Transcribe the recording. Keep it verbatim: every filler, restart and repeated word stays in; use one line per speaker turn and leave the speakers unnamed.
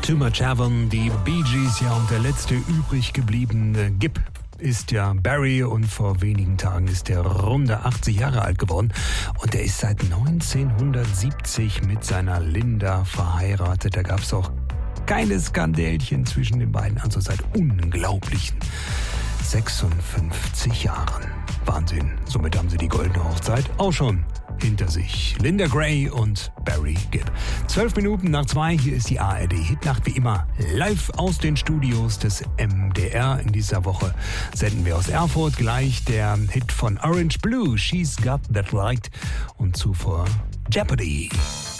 Too Much Heaven, die Bee Gees, ja, und der letzte übrig gebliebene Gibb ist ja Barry, und vor wenigen Tagen ist er runde achtzig Jahre alt geworden, und er ist seit neunzehnhundertsiebzig mit seiner Linda verheiratet. Da gab es auch keine Skandälchen zwischen den beiden, also seit unglaublichen sechsundfünfzig Jahren. Wahnsinn, somit haben sie die goldene Hochzeit auch schon hinter sich. Linda Gray und Barry Gibb. Zwölf Minuten nach zwei, hier ist die A R D-Hitnacht, wie immer live aus den Studios des M D R. In dieser Woche senden wir aus Erfurt gleich der Hit von Orange Blue, She's Got That Right, und zuvor Jeopardy.